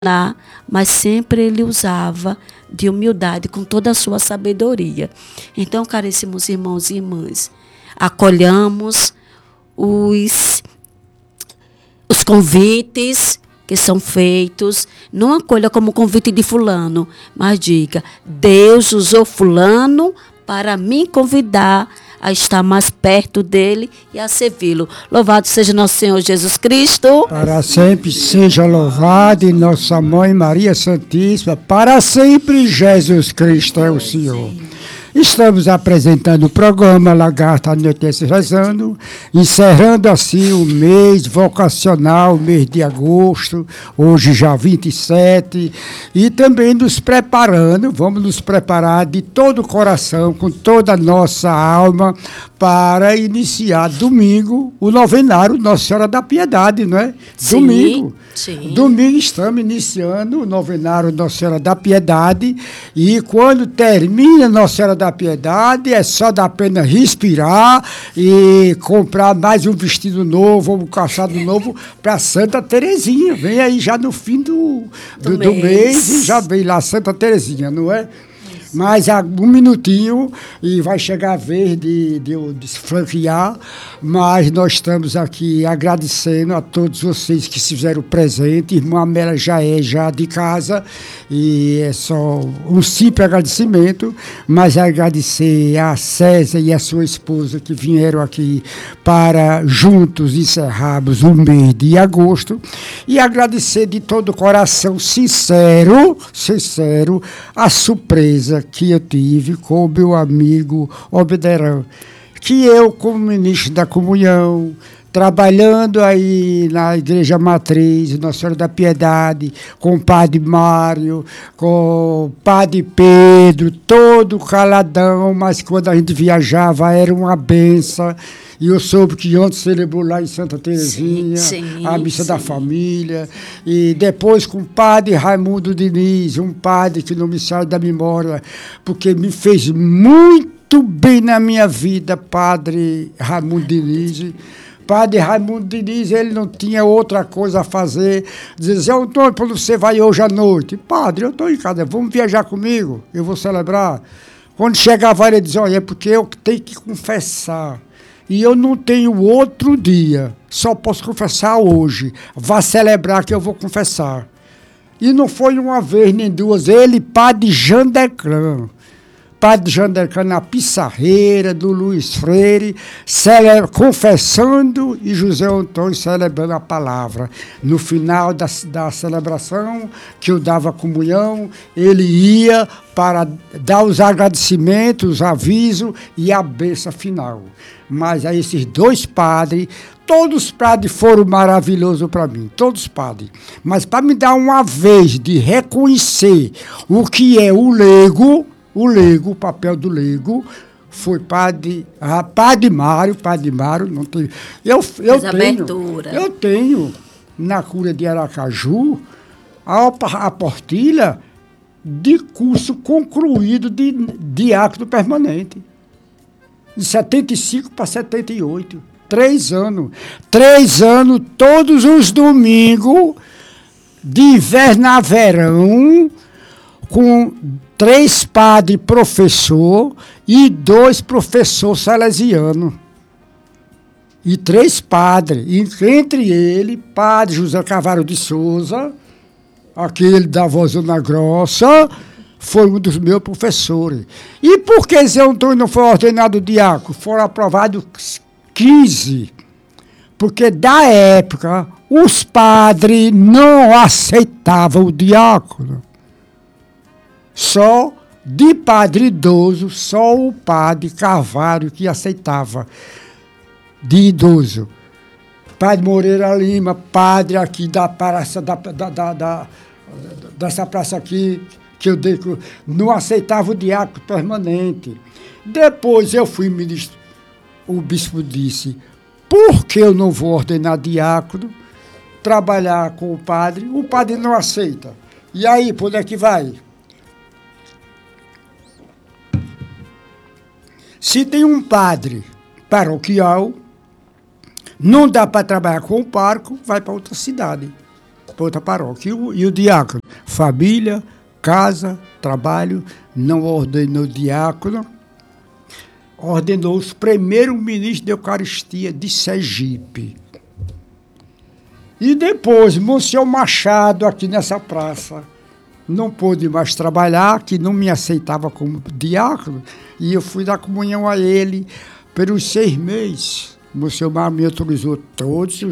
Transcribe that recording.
mas sempre ele usava de humildade com toda a sua sabedoria. Então, caríssimos irmãos e irmãs, acolhamos os convites que são feitos. Não acolha como convite de fulano, mas diga: Deus usou fulano para me convidar a estar mais perto dele e a servi-lo. Louvado seja nosso Senhor Jesus Cristo. Para sempre seja louvado, e nossa Mãe Maria Santíssima, para sempre Jesus Cristo é o Senhor. Estamos apresentando o programa Lagarta Anoitece Rezando, encerrando assim o mês vocacional, mês de agosto, hoje já 27, e também vamos nos preparar de todo o coração, com toda a nossa alma, para iniciar domingo o novenário Nossa Senhora da Piedade, não é? Sim, domingo. Sim. Domingo estamos iniciando o novenário Nossa Senhora da Piedade, e quando termina Nossa Senhora da Piedade, é só dar pena respirar e comprar mais um vestido novo, um calçado novo para Santa Terezinha. Vem aí já no fim do mês e já vem lá Santa Terezinha, não é? Mas um minutinho e vai chegar a vez de eu desfranquear, mas nós estamos aqui agradecendo a todos vocês que se fizeram presente. Irmã Amélia já é de casa e é só um simples agradecimento, mas agradecer a César e a sua esposa que vieram aqui para juntos encerrarmos o mês de agosto, e agradecer de todo o coração sincero a surpresa que eu tive com o meu amigo Obederan, que eu, como ministro da Comunhão, trabalhando aí na Igreja Matriz, Nossa Senhora da Piedade, com o Padre Mário, com o Padre Pedro, todo caladão, mas quando a gente viajava era uma benção. E eu soube que ontem celebrou lá em Santa Terezinha a missa da família. E depois com o Padre Raimundo Diniz, um padre que não me sai da memória, porque me fez muito bem na minha vida, Padre Raimundo Diniz. Padre Raimundo Diniz, ele não tinha outra coisa a fazer. Dizia: Antônio, quando você vai hoje à noite? Padre, eu estou em casa, vamos viajar comigo, eu vou celebrar. Quando chegava, ele dizia: olha, é porque eu tenho que confessar. E eu não tenho outro dia, só posso confessar hoje. Vá celebrar que eu vou confessar. E não foi uma vez nem duas, ele, Padre Jandercran. Padre Jandercran na Pissarreira, do Luiz Freire, confessando, e José Antônio celebrando a palavra. No final da celebração, que eu dava comunhão, ele ia para dar os agradecimentos, os avisos e a bênção final. Mas a esses dois padres, todos os padres foram maravilhosos para mim, todos os padres. Mas para me dar uma vez de reconhecer o que é o leigo, o papel do leigo, foi Padre Mário, não tem. Eu tenho na cura de Aracaju a portilha de curso concluído de diácono permanente. De 75 para 78. 3 anos. 3 anos, todos os domingos, de inverno a verão, com 3 padres professor e 2 professores salesianos. E 3 padres. Entre ele, Padre José Carvalho de Souza, aquele da Vozona Grossa, foi um dos meus professores. E por que Zé Antônio não foi ordenado diácono? Foram aprovados 15. Porque, da época, os padres não aceitavam o diácono. Só de padre idoso, só o Padre Carvalho que aceitava de idoso. Padre Moreira Lima, padre aqui da praça, dessa praça aqui, que eu dei, não aceitava o diácono permanente. Depois eu fui ministro, o bispo disse: por que eu não vou ordenar diácono, trabalhar com o padre não aceita. E aí, por onde é que vai? Se tem um padre paroquial, não dá para trabalhar com o pároco, vai para outra cidade. para outra paróquia. E o diácono? Família, casa, trabalho, não ordenou diácono, ordenou os primeiros ministros de Eucaristia de Sergipe. E depois, Monsenhor Machado, aqui nessa praça, não pôde mais trabalhar, que não me aceitava como diácono, e eu fui dar comunhão a ele pelos 6 meses. Monsenhor me autorizou todos os